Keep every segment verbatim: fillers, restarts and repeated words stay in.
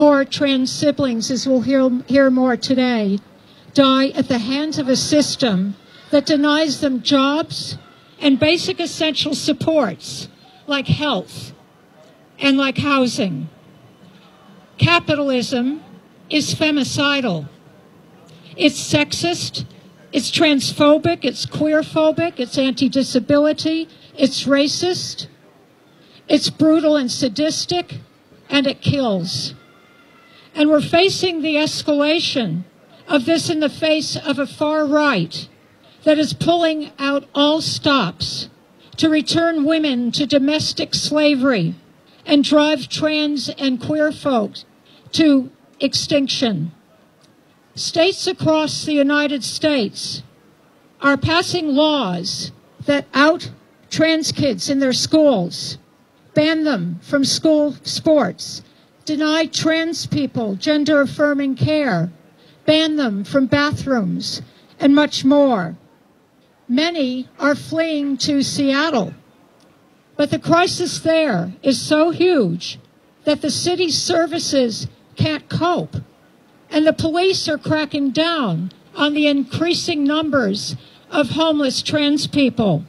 More trans siblings, as we'll hear, hear more today, die at the hands of a system that denies them jobs and basic essential supports like health and like housing. Capitalism is femicidal. It's sexist, it's transphobic, it's queerphobic, it's anti-disability, it's racist, it's brutal and sadistic, and it kills. And we're facing the escalation of this in the face of a far right that is pulling out all stops to return women to domestic slavery and drive trans and queer folks to extinction. States across the United States are passing laws that out trans kids in their schools, ban them from school sports, deny trans people gender-affirming care, ban them from bathrooms, and much more. Many are fleeing to Seattle, but the crisis there is so huge that the city's services can't cope, and the police are cracking down on the increasing numbers of homeless trans people.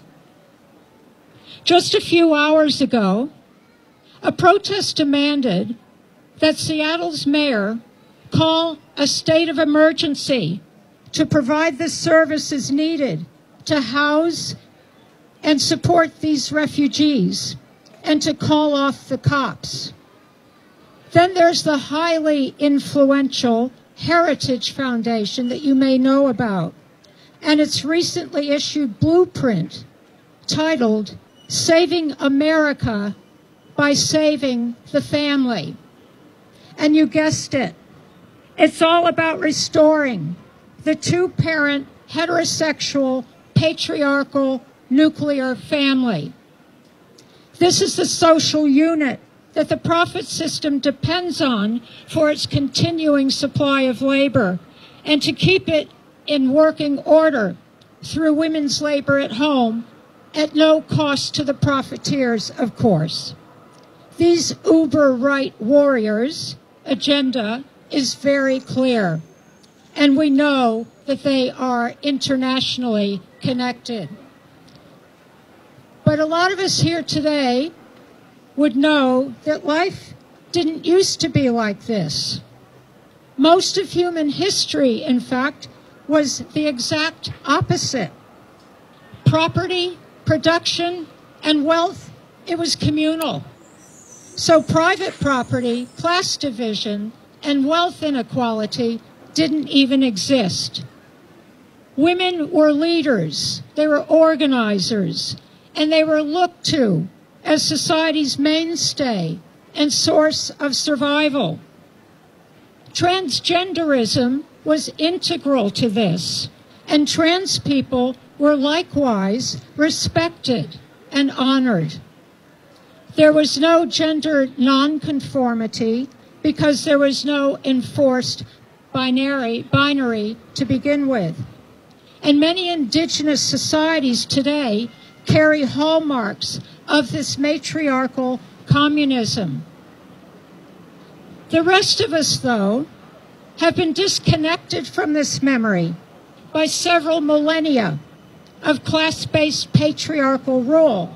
Just a few hours ago, a protest demanded that Seattle's mayor call a state of emergency to provide the services needed to house and support these refugees and to call off the cops. Then there's the highly influential Heritage Foundation that you may know about, and its recently issued blueprint titled Saving America by Saving the Family. And you guessed it, it's all about restoring the two-parent, heterosexual, patriarchal, nuclear family. This is the social unit that the profit system depends on for its continuing supply of labor and to keep it in working order through women's labor at home at no cost to the profiteers, of course. These uber-right warriors' agenda is very clear, and we know that they are internationally connected. But a lot of us here today would know that life didn't used to be like this. Most of human history, in fact, was the exact opposite. Property, production, and wealth, it was communal. So private property, class division, and wealth inequality didn't even exist. Women were leaders, they were organizers, and they were looked to as society's mainstay and source of survival. Transgenderism was integral to this, and trans people were likewise respected and honored. There was no gender nonconformity because there was no enforced binary, binary to begin with. And many indigenous societies today carry hallmarks of this matriarchal communism. The rest of us, though, have been disconnected from this memory by several millennia of class-based patriarchal rule.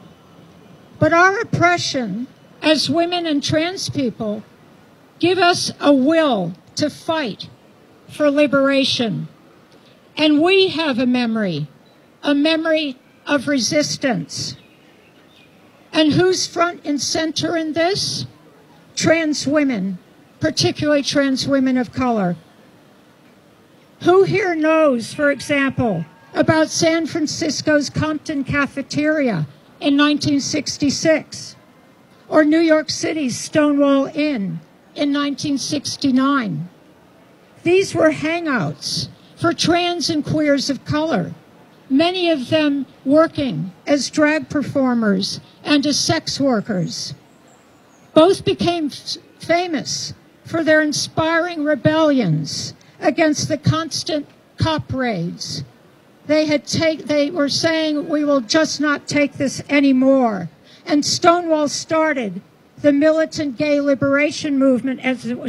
But our oppression as women and trans people give us a will to fight for liberation. And we have a memory, a memory of resistance. And who's front and center in this? Trans women, particularly trans women of color. Who here knows, for example, about San Francisco's Compton Cafeteria in nineteen sixty-six, or New York City's Stonewall Inn in nineteen sixty-nine? These were hangouts for trans and queers of color, many of them working as drag performers and as sex workers. Both became famous for their inspiring rebellions against the constant cop raids. They had take, they were saying, we will just not take this anymore. And Stonewall started the militant gay liberation movement, as it was